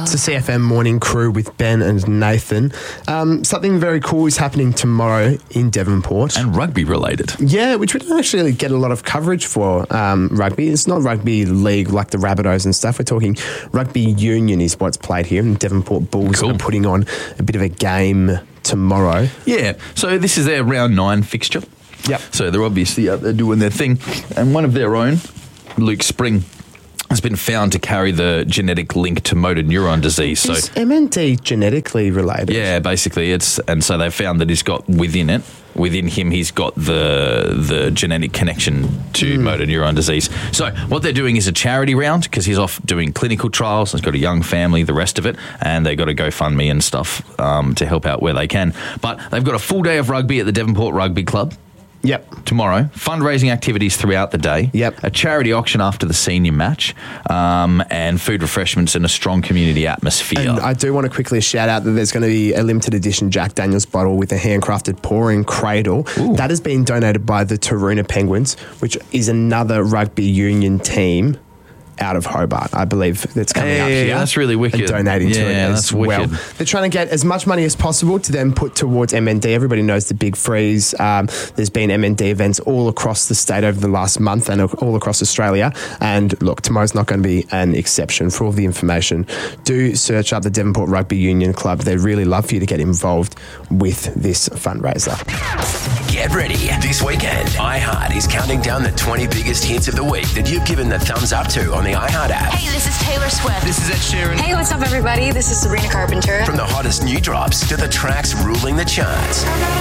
It's the CFM Morning Crew with Ben and Nathan. Something very cool is happening tomorrow in Devonport. And rugby related. Yeah, which we don't actually get a lot of coverage for rugby. It's not rugby league like the Rabbitohs and stuff. We're talking rugby union is what's played here. And Devonport Bulls are putting on a bit of a game tomorrow. Yeah, so this is their round 9 fixture. Yep. So they're obviously out there doing their thing. And one of their own, Luke Spring, has been found to carry the genetic link to motor neuron disease. So is MND genetically related? yeah, basically and so they found that he's got within him, he's got the genetic connection to motor neuron disease. So what they're doing is a charity round because he's off doing clinical trials. He's got a young family, the rest of it, and they got a GoFundMe and stuff to help out where they can. But they've got a full day of rugby at the Devonport Rugby Club. Yep. Tomorrow, fundraising activities throughout the day. Yep. A charity auction after the senior match, and food refreshments and a strong community atmosphere. And I do want to quickly shout out that there's going to be a limited edition Jack Daniels bottle with a handcrafted pouring cradle. Ooh. That has been donated by the Taroona Penguins, which is another rugby union team out of Hobart, I believe, that's coming up here. That's really wicked. And donating to it as well. Wicked. They're trying to get as much money as possible to then put towards MND. Everybody knows the Big Freeze. There's been MND events all across the state over the last month and all across Australia. And look, tomorrow's not going to be an exception. For all the information, do search up the Devonport Rugby Union Club. They'd really love for you to get involved with this fundraiser. Get ready. This weekend, iHeart is counting down the 20 biggest hits of the week that you've given the thumbs up to on the iHeart app. Hey, this is Taylor Swift. This is Ed Sheeran. Hey, what's up, everybody? This is Sabrina Carpenter. From the hottest new drops to the tracks ruling the charts.